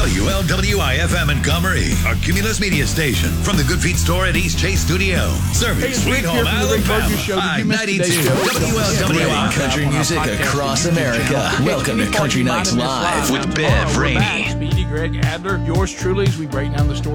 WLWI-FM in Comrie, our Cumulus media station. From the Good Feet store at East Chase Studio. Serving Sweet Home, Alabama. I-92 WLWI. Country music across America. Welcome to Country Nights Live with Bev Rainey. Speedy, Greg Adler, yours truly, as we break down the story